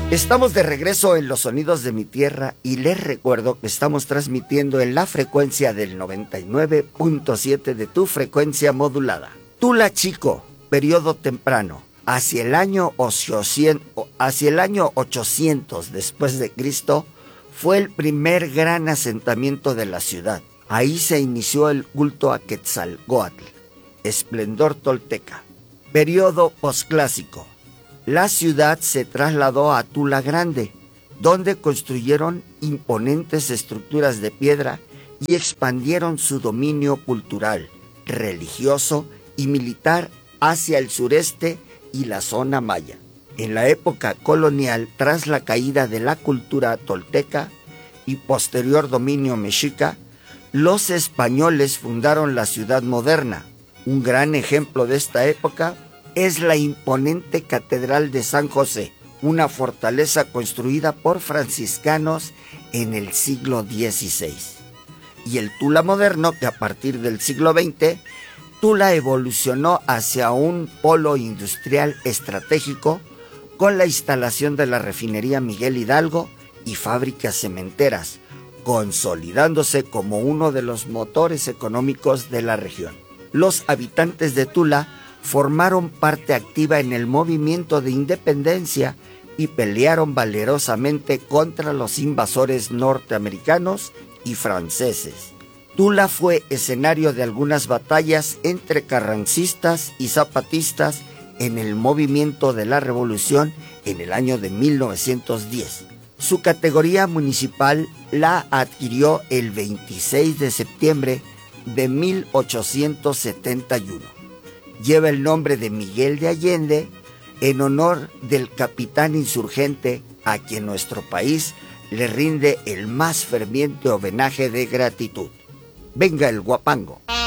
Estamos de regreso en Los Sonidos de mi Tierra y les recuerdo que estamos transmitiendo en la frecuencia del 99.7 de tu frecuencia modulada. Tula Chico, periodo temprano, hacia el año 800 después de Cristo, fue el primer gran asentamiento de la ciudad. Ahí se inició el culto a Quetzalcóatl, esplendor tolteca. Periodo posclásico. La ciudad se trasladó a Tula Grande, donde construyeron imponentes estructuras de piedra y expandieron su dominio cultural, religioso y militar hacia el sureste y la zona maya. En la época colonial, tras la caída de la cultura tolteca y posterior dominio mexica, los españoles fundaron la ciudad moderna. Un gran ejemplo de esta época es la imponente Catedral de San José, una fortaleza construida por franciscanos en el siglo XVI. Y el Tula moderno, que a partir del siglo XX, Tula evolucionó hacia un polo industrial estratégico con la instalación de la refinería Miguel Hidalgo y fábricas cementeras, consolidándose como uno de los motores económicos de la región. Los habitantes de Tula formaron parte activa en el movimiento de independencia y pelearon valerosamente contra los invasores norteamericanos y franceses. Tula fue escenario de algunas batallas entre carrancistas y zapatistas en el movimiento de la Revolución en el año de 1910. Su categoría municipal la adquirió el 26 de septiembre de 1871. Lleva el nombre de Miguel de Allende en honor del capitán insurgente a quien nuestro país le rinde el más ferviente homenaje de gratitud. Venga el guapango.